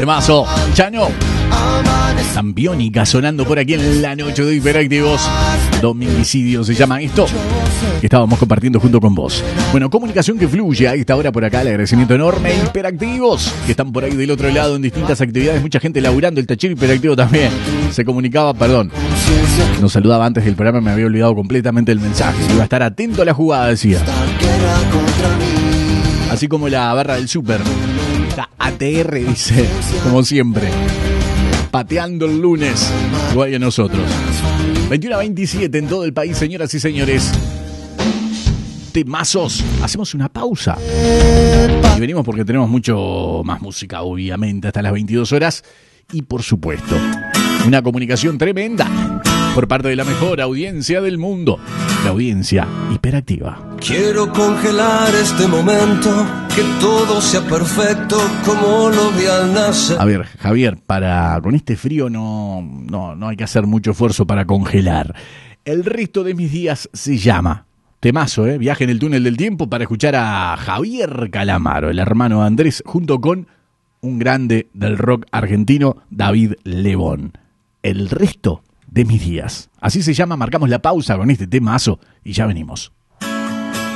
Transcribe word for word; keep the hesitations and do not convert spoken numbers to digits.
Temazo, Chano. Zambiónica sonando por aquí en la noche de Hiperactivos. Dominguicidio se llama esto que estábamos compartiendo junto con vos. Bueno, comunicación que fluye a esta hora por acá. El agradecimiento enorme. Hiperactivos que están por ahí del otro lado en distintas actividades. Mucha gente laburando. El tachero hiperactivo también se comunicaba, perdón, nos saludaba antes del programa. Me había olvidado completamente el mensaje. Iba a estar atento a la jugada, decía. Así como la barra del súper. La A T R dice, como siempre, pateando el lunes, igual que nosotros. veintiuno a veintisiete en todo el país, señoras y señores. Temazos. Hacemos una pausa. Y venimos porque tenemos mucho más música, obviamente, hasta las veintidós horas. Y por supuesto, una comunicación tremenda por parte de la mejor audiencia del mundo. La audiencia hiperactiva. Quiero congelar este momento, que todo sea perfecto como lo vi al nacer. A ver, Javier, para con este frío no, no, no hay que hacer mucho esfuerzo para congelar. El resto de mis días se llama temazo, ¿eh? Viaje en el túnel del tiempo para escuchar a Javier Calamaro, el hermano de Andrés, junto con un grande del rock argentino, David Lebón. El resto de mis días. Así se llama, marcamos la pausa con este temazo y ya venimos.